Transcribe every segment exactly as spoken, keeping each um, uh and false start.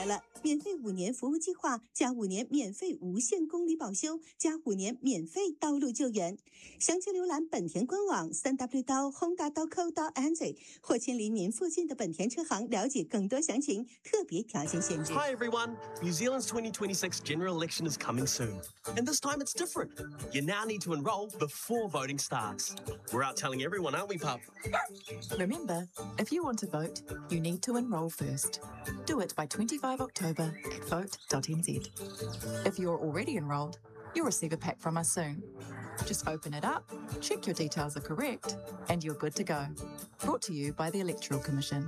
了，免费五年服务计划加五年免费无限公里保修加五年免费道路救援。详情浏览本田官网三 w 到 honda 到 co 到 n z 或亲临您附近的本田车行了解更多详情。特别条件限制。 Hi everyone, New Zealand's twenty twenty-six general election is coming soon. And this time it's different. You now need to enrol before voting starts. We're out telling everyone, aren't we, pup? Remember, if you want to vote, you need to enrol first. Do it by twenty-fifth October at vote dot n z. If you're already enrolled, you'll receive a pack from us soon. Just open it up, check your details are correct, and you're good to go. Brought to you by the Electoral Commission.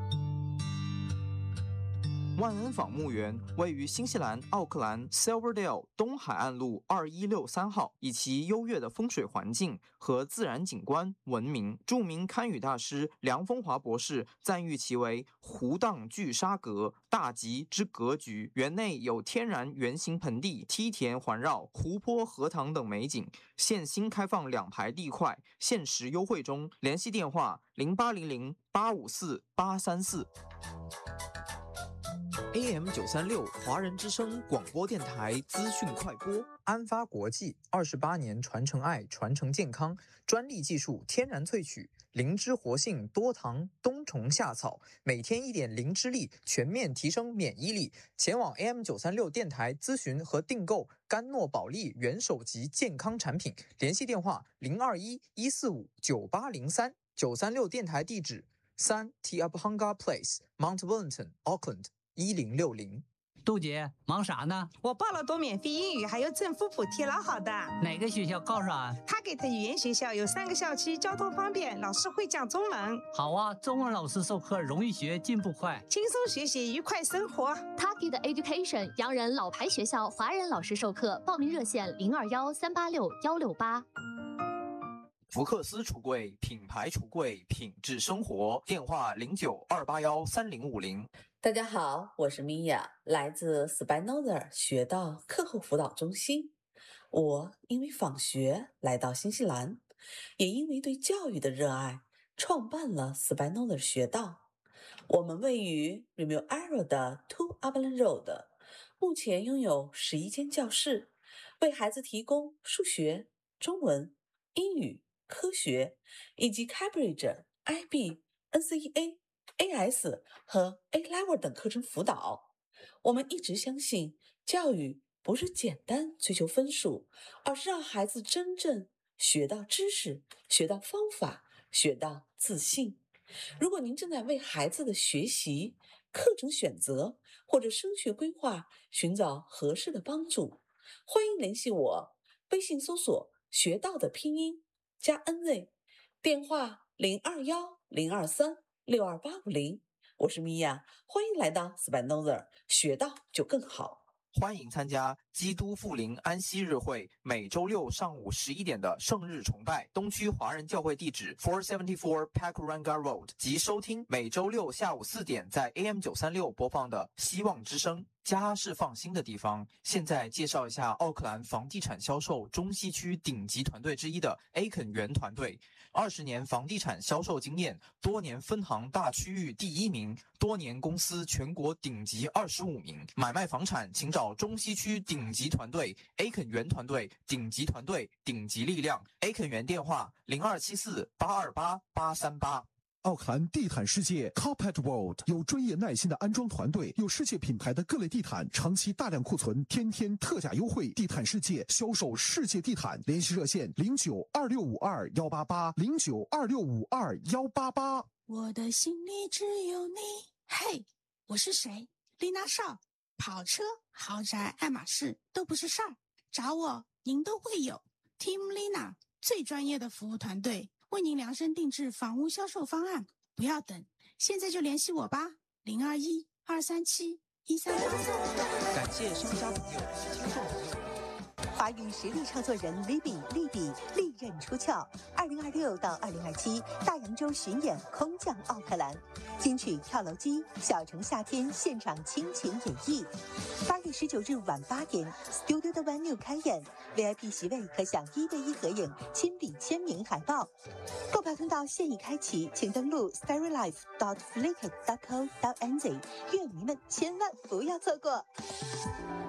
万恩坊墓园位于新西兰奥克兰 Silverdale 东海岸路二一六三号，以其优越的风水环境和自然景观闻名。著名堪舆大师梁风华博士赞誉其为湖荡聚沙阁，大吉之格局。园内有天然圆形盆地、梯田环绕、湖泊、荷塘等美景。现新开放两排地块，限时优惠中。联系电话零八零零八五四八三四。A M 九三六华人之声广播电台资讯快播。安发国际二十八年传承爱，传承健康，专利技术，天然萃取，灵芝活性，多糖，冬虫夏草，每天一点灵芝力，全面提升免疫力。前往 A M 九三六电台咨询和订购甘诺宝利元首级健康产品，联系电话零二一一四五九八零三。九三六电台地址三 Te Apahanga Place Mount Wellington Auckland一零六零。 杜姐忙啥呢？ 我报了多免费英语，还有政府补贴，老好的。 哪个学校告上啊？ 他给的语言学校有三个校区，交通方便，老师会讲中文。 好啊，中文老师授课容易学，进步快， 轻松学习，愉快生活。 他给的 Education 洋人老牌学校，华人老师授课，报名热线零二幺三八六幺六八。 福克斯橱柜，品牌橱柜，品质生活。电话零九二八幺三零五零。 大家好，我是米娅，来自 Spinoza 学到课后辅导中心。我因为访学来到新西兰，也因为对教育的热爱，创办了 Spinoza 学道。我们位于 Remuera 的 Two Upland Road， 目前拥有十一间教室，为孩子提供数学、中文、英语、科学以及 Cambridge、I B、N C E A、A S 和 A Level 等课程辅导。我们一直相信，教育不是简单追求分数，而是让孩子真正学到知识，学到方法，学到自信。如果您正在为孩子的学习、课程选择或者升学规划寻找合适的帮助，欢迎联系我，微信搜索学到的拼音加 N Z， 电话零二幺零二三六二八五零。我是米娅，欢迎来到 Spinoza， 学到就更好。 欢迎参加基督复临安息日会，每周六上午十一点的圣日崇拜，东区华人教会地址 four seventy-four Pakuranga Road， 及收听每周六下午四点在 A M 九三六播放的希望之声。家是放心的地方。现在介绍一下奥克兰房地产销售中西区顶级团队之一的 A 肯园团队，二十年房地产销售经验，多年分行大区域第一名，多年公司全国顶级二十五名。买卖房产请找中西区顶级团队 A 肯园团队，顶级团队，顶级力量。A 肯园电话零二七四八二八八三八。 奥克兰地毯世界 Carpet World 有专业耐心的安装团队，有世界品牌的各类地毯，长期大量库存，天天特价优惠。地毯世界销售世界地毯，联系热线零九二六五二幺八八零九二六五二幺八八。 我的心里只有你。嘿，我是谁？丽娜少，跑车、豪宅、爱马仕都不是事儿，找我您都会有。Team Lina 最专业的服务团队。为您量身定制房屋销售方案，不要等，现在就联系我吧，零二一二三七一三八。 感谢商家朋友、听众朋友。 华语实力唱作人 Libby 利比利刃出鞘，二零二六到二零二七大洋洲巡演空降奥克兰，金曲跳楼机、小城夏天现场倾情演绎。八月十九日晚八点 ，Studio 的 Venue 开演 ，V I P 席位可享一对一合影、亲笔签名海报。购票通道现已开启，请登录 storylife dot flickr dot co dot n z， 乐迷们千万不要错过。